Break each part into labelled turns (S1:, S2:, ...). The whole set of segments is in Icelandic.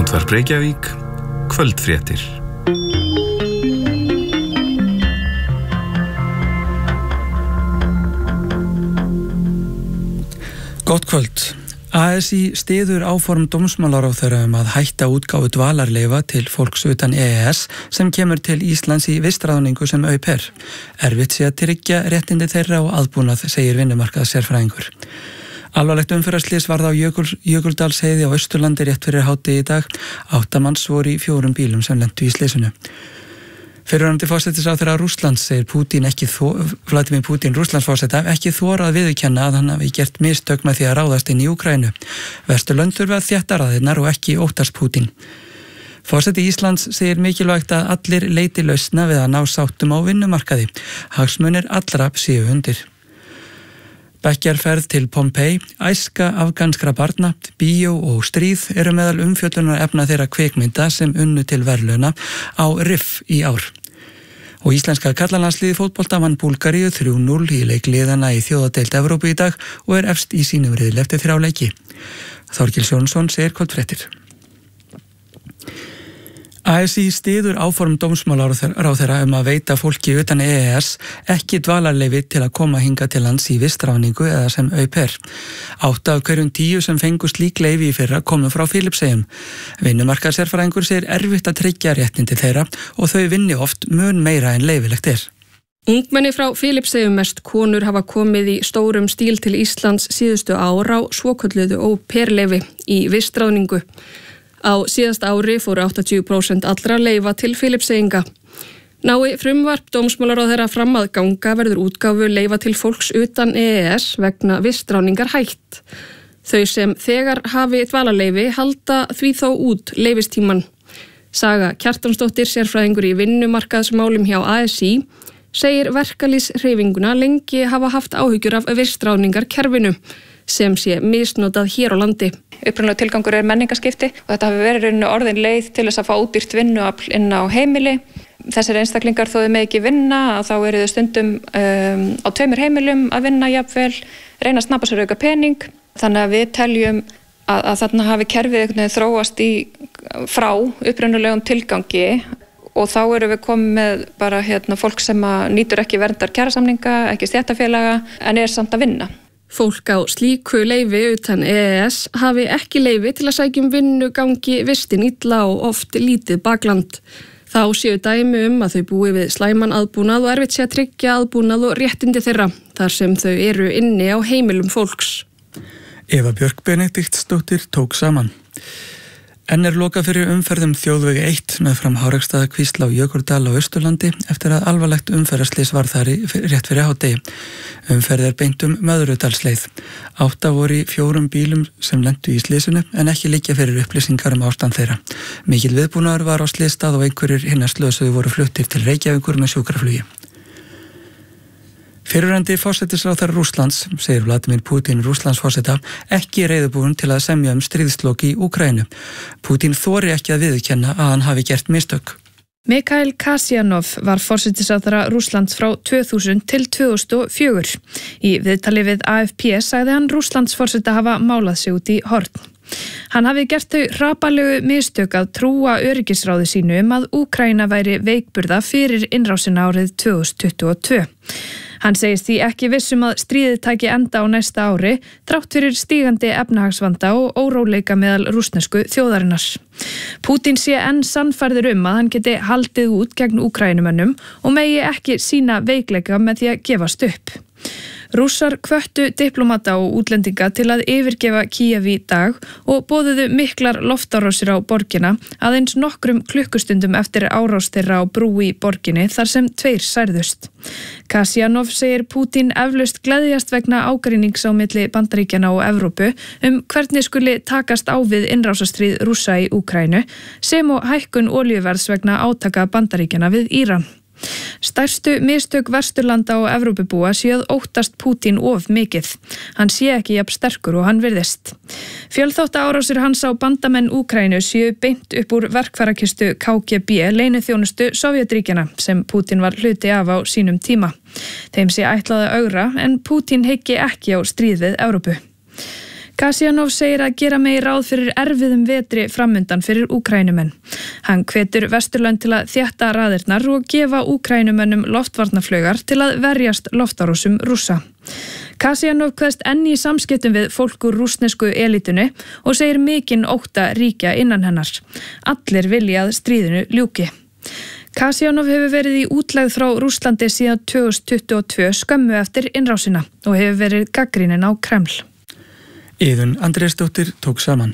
S1: Útvarp Reykjavík, kvöldfréttir.
S2: Gott kvöld. ASÍ styður áform dómsmálaráðherra að hætta útgáfu dvalarleyfa til fólks utan EES sem kemur til Íslands í vistráðningu sem au pair. Erfitt sé að tryggja réttindi þeirra og aðbúnað, segir vinnumarkaðssérfræðingur. Alvarlegt umferðarslys varð á Jökuldalsheiði á Austurlandi rétt fyrir hádegi í dag. 8 manns voru í 4 bílum sem lentu í slysinu. Fyrrverandi forsætisráðherra Rússlands segir Vladimir Putin Rússlandsforseta ekki þora að viðurkenna að hann hafi gert mistök með því að ráðast inn í Úkraínu. Vesturlönd þurfa að þétta raðirnar og ekki óttast Putin. Forseti Íslands segir mikilvægt að allir leiti lausna við að ná sáttum á vinnumarkaði. Hagsmunir allra séu undir. Bekkjarferð til Pompeii, æska afganskra barna, bíó og stríð eru meðal umfjöllunar efna þeirra kvikmynda sem unnu til verðlauna á RIF í ár. Og íslenska karlalandsliði fótbolta vann Búlgaríu 3-0 í leikliðana í þjóðadeild Evrópu í dag og er efst í sínum riðli eftir 3 leiki. Þorkils Jónsson segir kvöldfréttir. ASÍ styður áform dómsmálaráðherra að veita fólki utan EES ekki dvalarleyfi til að koma hingað til lands í vistráðningu eða sem au pair. 8 af hverjum 10 sem fengu slík leyfi í fyrra komu frá Filippseyjum. Vinnumarkaðssérfræðingur segir erfitt að tryggja réttindi þeirra og þau vinni oft mun meira en leyfilegt er.
S3: Ungmenni frá Filippseyjum, mest konur, hafa komið í stórum stíl til Íslands síðustu ár á svokölluðu au pair leyfi í vistráðningu. Á síðasta ári fóru 80% allra leyfa til Filippseyinga. Nái frumvarp dómsmálaráðherra fram að ganga verður útgáfu leyfa til fólks utan EES vegna vistráðningar hætt. Þau sem þegar hafi dvalarleyfi halda því þó út leyfistíman. Saga Kjartansdóttir, sérfræðingur í vinnumarkaðsmálum hjá ASÍ, segir verkalýðshreyfinguna lengi hafa haft áhyggjur af vistráðningarkerfinu sem sé misnotað hér á landi.
S4: Upprunalega tilgangur er menningaskipti og þetta hafi verið orðin leið til þess að fá ódýrt vinnuafl inn á heimili. Þessir einstaklingar þó þau með ekki vinna að þá eru þau stundum á 2 heimilum að vinna jafnvel, reyna að snappa sér auka pening. Þannig að við teljum að þarna hafi kerfið einhvern veginn þróast frá upprunalegum tilgangi og þá erum við komið með bara fólk sem nýtur ekki verndar kjarasamninga, ekki stéttarfélaga en er samt að vinna.
S3: Fólk á slíku leyfi utan EES hafi ekki leyfi til að sækja vinnu gangi vistin illa og oft lítið bakland. Þá séu dæmi að þau búi við slæman aðbúnað og erfitt sé að tryggja aðbúnað og réttindi þeirra, þar sem þau eru inni á heimilum fólks.
S2: Eva Björk Benediktsdóttir tók saman. Enn er lokað fyrir umferðum þjóðvegi 1 meðfram Háreksstaðakvísl á Jökuldal á Austurlandi eftir að alvarlegt umferðarslys var þar rétt fyrir hádegi. Umferð er beint Möðrudalsleið. 8 voru í 4 bílum sem lentu í slysinu en ekki liggja fyrir upplýsingar ástand þeirra. Mikil viðbúnaður var á slysstað og einhverjir hinna slösuðu voru fluttir til Reykjavíkur með sjúkraflugi. Fyrrverandi forsætisráðherra Rússlands, segir Vladimir Putin Rússlandsforseta, ekki reiðubúinn til að semja stríðslok í Úkraínu. Putin þori ekki að viðurkenna að hann hafi gert mistök.
S5: Mikhail Kasyanov var forsætisráðherra Rússlands frá 2000 til 2004. Í viðtali við AFP sagði hann Rússlandsforseta hafa málað sig út í horn. Hann hafi gert þau hrapalegu mistök að trúa öryggisráði sínu að Úkraína væri veikburða fyrir innrásina árið 2022. Hann segist því ekki vissum að stríðið taki enda á næsta ári, þrátt fyrir stígandi efnahagsvanda og óróleika meðal rússnesku þjóðarinnar. Putin sé enn sannfærður að hann geti haldið út gegn Úkrænumönnum og megi ekki sýna veikleika með því að gefast upp. Rússar hvöttu diplomata og útlendinga til að yfirgefa Kíev í dag og boðuðu miklar loftárásir á borgina aðeins nokkrum klukkustundum eftir árás þeirra á brú í borginni þar sem 2 særðust. Kasyanov segir Putin eflaust gleðjast vegna ágreinings á milli Bandaríkjanna og Evrópu hvernig skuli takast á við innrásarstríð Rússa í Úkraínu sem og hækkun olíuverðs vegna átaka Bandaríkjanna við Íran. Stærstu mistök Vesturlanda og Evrópubúa séu að óttast Putin of mikið. Hann sé ekki jafn sterkur og hann virðist. Fjölþáttaárásir hans á bandamenn Úkraínu séu beint upp úr verkfærakistu KGB leyniþjónustu Sovétríkjanna sem Putin var hluti af á sínum tíma. Þeim sé ætlað að ögra en Putin hyggi ekki á stríð við Evrópu. Kasjanov segir að gera megi ráð fyrir erfiðum vetri framundan fyrir Úkraínumenn. Hann hvetur Vesturlönd til að þétta raðirnar og gefa Úkraínumönnum loftvarnarflaugar til að verjast loftárásum Rússa. Kasjanov kveðst enn í samskiptum við fólk úr rússnesku elitinu og segir mikinn ótta ríkja innan hennar. Allir vilja að stríðinu ljúki. Kasjanov hefur verið í útlegð frá Rússlandi síðan 2022 skömmu eftir innrásina og hefur verið gagnrýnin á Kreml.
S2: Iðunn Andrésdóttir tók saman.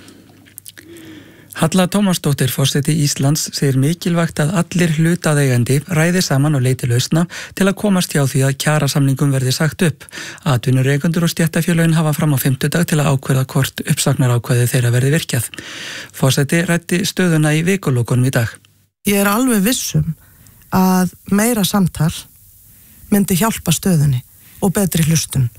S2: Halla Tómasdóttir, forseti Íslands, segir mikilvægt að allir hlutaðeigandi ræði saman og leiti lausna til að komast hjá því að kjarasamningum verði sagt upp. Atvinnurekendur og stéttarfélögin hafa fram á 50 dag til að ákveða hvort uppsagnarákvæði þeirra verði virkjað. Forseti ræddi stöðuna í vikulokunum í dag.
S6: Ég alveg vissum að meira samtal myndi hjálpa stöðunni og betri hlustun.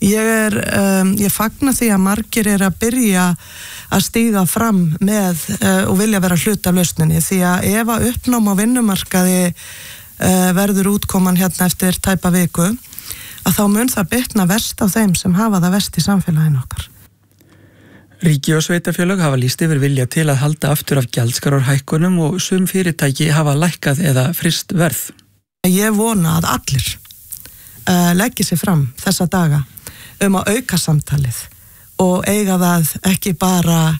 S6: Ég fagna því að margir að byrja að stíga fram með og vilja vera hluti af lausninni, því að ef að uppnám á vinnumarkaði verður útkoman hérna eftir tæpa viku, að þá mun það bitna verst á þeim sem hafa það verst í samfélaginu okkar.
S2: Ríki og sveitarfélög hafa lýst yfir vilja til að halda aftur af gjaldskrárhækkunum og sum fyrirtæki hafa lækkað eða fryst verð.
S6: Ég vona að allir leggi sig fram þessa daga að auka samtalið og eiga það ekki bara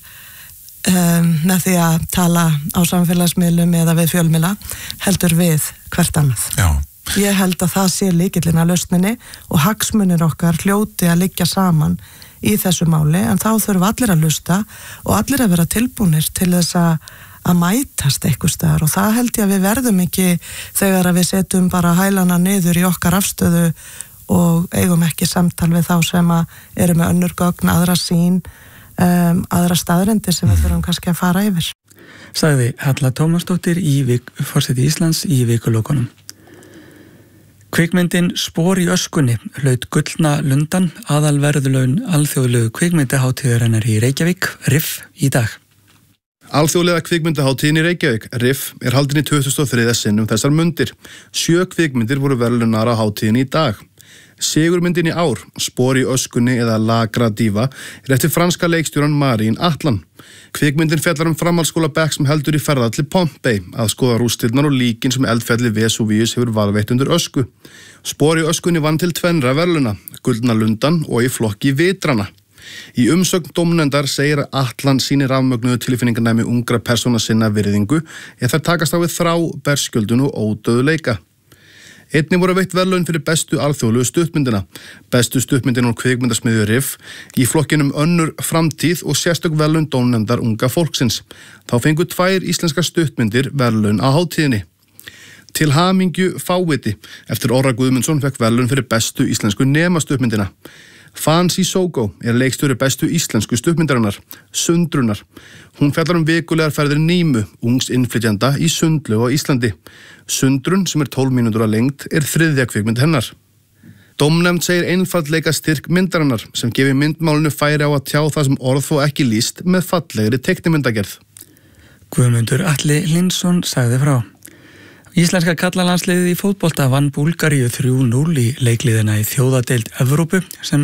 S6: með því að tala á samfélagsmiðlum eða við fjölmiðla, heldur við hvert annað.
S7: Já.
S6: Ég held að það sé lykillinn að lausninni og hagsmunir okkar hljóti að liggja saman í þessu máli, en þá þurfum allir að hlusta og allir að vera tilbúnir til þess að mætast eitthvað staðar, og það held ég að við verðum ekki þegar að við setjum bara hælana niður í okkar afstöðu og eigum ekki samtal við þá sem eru með önnur gögn, aðra sýn, aðra staðreyndir sem við þurfum kannski að fara yfir.
S2: Sagði Halla Tómasdóttir, forseti Íslands, í vikulokunum. Kvikmyndin Spor í öskunni hlaut gullna lundan aðalverðlaun alþjóðlegu kvikmyndahátíðarinnar í Reykjavík, RIF, í dag.
S8: Alþjóðlega kvikmyndaháttíðin í Reykjavík, RIF, haldin í 2003. sinn þessar mundir. 7 kvikmyndir voru verðlaunar á hátíðin í dag. Sigurmyndin í ár, Spor í öskunni eða La Gradiva, eftir franska leikstjóran Marine Atlan. Kvikmyndin fjallar framhaldsskóla bekk sem heldur í ferðar til Pompei að skoða rústirnar og líkin sem eldfjalli Vesúvíus hefur varðveitt undir ösku. Spor í öskunni vann til 2 verðlauna, gullna lundan og í flokki vitrana. Í umsögn dómnefndar segir að Atlan sýnir rafmögnuðu tilfinningarnæmi ungra persóna sinna virðingu eða þær takast á við þrá, berskjöldun og ódöðuleika. Einnig voru veitt verðlaun fyrir bestu alþjóðlegu stuttmyndina, bestu stuttmyndina úr kvikmyndasmiðju RIF, í flokkinum önnur framtíð og sérstök verðlaun dómnefndar unga fólksins. Þá fengu 2 íslenskar stuttmyndir verðlaun á hátíðinni. Til hamingju fáviti, eftir Orra Guðmundsson fekk verðlaun fyrir bestu íslensku nemastuttmyndina. Fancy Sogo leikstjóri bestu íslensku stuttmyndarinnar, Sundrunar. Hún fjallar vikulegar ferðir Nímu, ungs innflytjanda í Sundlaug á Íslandi. Sundrun, sem 12 mínútur að lengd, 3. kvikmynd hennar. Dómnefnd segir einfaldleika styrk myndarinnar sem gefi myndmálinu færi á að tjá það sem orð þó ekki lýst með fallegri teiknimyndagerð.
S2: Guðmundur Atli Lindsson sagði frá. Íslenska karlalandsliðið í fótbolta vann Búlgaríu 3-0 í leikliðina í þjóðadeild Evrópu sem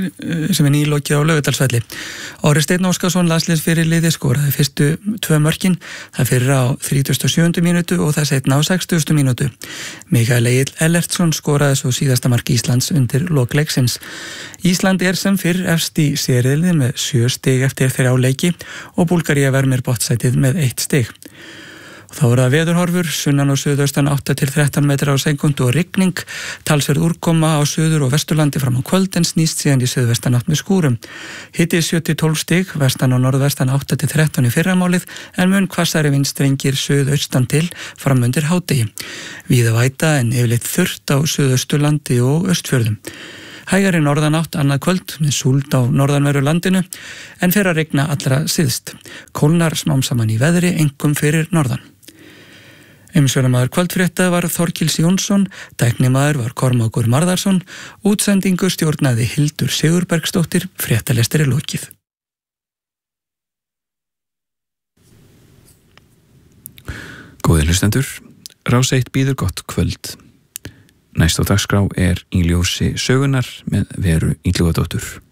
S2: nýlokið á Laugardalsvelli. Orri Steinn Óskarsson, landsliðsfyrirliði, skoraði fyrstu 2 mörkin, það fyrir á 37. mínútu og það seinna á 60. mínútu. Mikael Egill Ellertsson skoraði svo síðasta mark Íslands undir lok leiksins. Ísland sem fyrr efst í sériðli með 7 stig eftir 3 leiki og Búlgaría vermir botnsætið með 1 stig. Þá það veðurhorfur, sunnan og suðaustan 8-13 metra á sekúndu og rigning, talsverð úrkoma á suður og vesturlandi fram á kvöld en snýst síðan í suðvestan átt með skúrum. Hiti 7-12 stig, vestan og norðvestan 8-13 í fyrramálið en mun hvassari vindstrengir suðaustan til fram undir hádegi. Víða væta en yfirleitt þurrt á suðausturlandi og östfjörðum. Hægari norðanátt annað kvöld með súld á norðanverðu landinu en fer að rigna allra syðst. Kólnar smám saman í veðri, einkum fyrir norðan. Umsjónamaður kvöldfrétta var Þorkils Jónsson, tæknimaður var Kormákur Marðarsson, útsendingu stjórnaði Hildur Sigurbergsdóttir, fréttalestir lokið.
S1: Góðir hlustendur, Rás 1 býður gott kvöld. Næst á dagskrá Í ljósi sögunar með Veru Illugadóttur.